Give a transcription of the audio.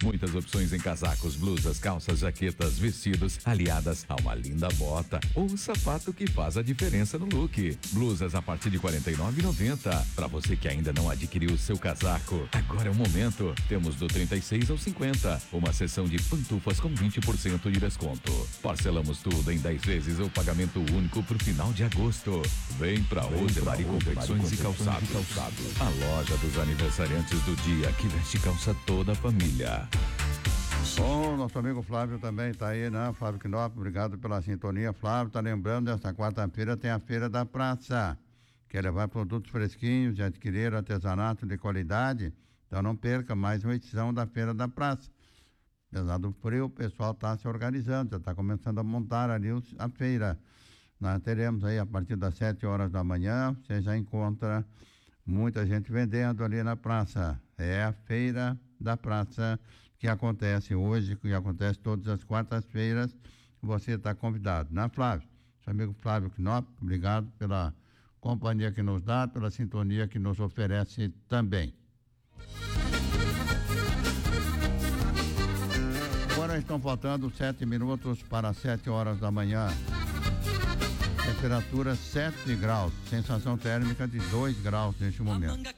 Muitas opções em casacos, blusas, calças, jaquetas, vestidos, aliadas a uma linda bota ou sapato que faz a diferença no look. Blusas a partir de R$ 49,90. Para você que ainda não adquiriu o seu casaco, agora é o momento. Temos do 36 ao 50, uma seção de pantufas com 20% de desconto. Parcelamos tudo em 10 vezes ou pagamento único pro final de agosto. Vem pra Odemar Confecções e Calçados. A loja dos aniversariantes do dia que veste calça toda a família. Bom, nosso amigo Flávio também tá aí, né? Flávio Knop, obrigado pela sintonia. Flávio, tá lembrando, esta quarta-feira tem a Feira da Praça. Quer levar produtos fresquinhos e adquirir artesanato de qualidade? Então não perca mais uma edição da Feira da Praça. Apesar do frio, o pessoal está se organizando, já está começando a montar ali a feira. Nós teremos aí a partir das 7 horas da manhã, você já encontra muita gente vendendo ali na praça. É a Feira da Praça que acontece hoje, que acontece todas as quartas-feiras. Você está convidado, né, Flávio? Seu amigo Flávio Knop, obrigado pela companhia que nos dá, pela sintonia que nos oferece também. Agora estão faltando 7 minutos para 7 horas da manhã. Temperatura 7 graus, sensação térmica de 2 graus neste momento.